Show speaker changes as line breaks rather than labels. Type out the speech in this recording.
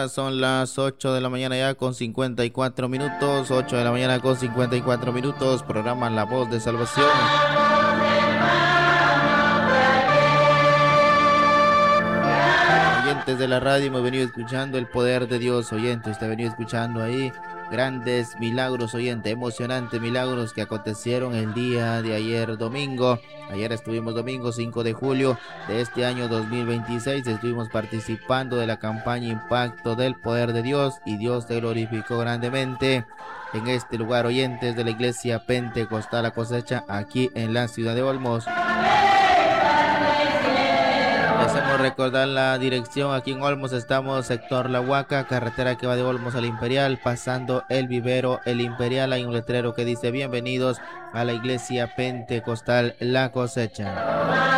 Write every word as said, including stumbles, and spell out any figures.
Son las ocho de la mañana ya con cincuenta y cuatro minutos, ocho de la mañana con cincuenta y cuatro minutos, programa La Voz de Salvación. Oyentes de la radio, hemos venido escuchando el poder de Dios, oyentes, usted ha venido escuchando ahí grandes milagros, oyente, emocionantes milagros que acontecieron el día de ayer domingo. Ayer estuvimos domingo cinco de julio de este año dos mil veintiséis, estuvimos participando de la campaña Impacto del Poder de Dios y Dios te glorificó grandemente en este lugar, oyentes de la Iglesia Pentecostal La Cosecha, aquí en la ciudad de Olmos. Hacemos recordar la dirección. Aquí en Olmos estamos, sector La Huaca, carretera que va de Olmos al Imperial, pasando el vivero El Imperial. Hay un letrero que dice bienvenidos a la Iglesia Pentecostal La Cosecha.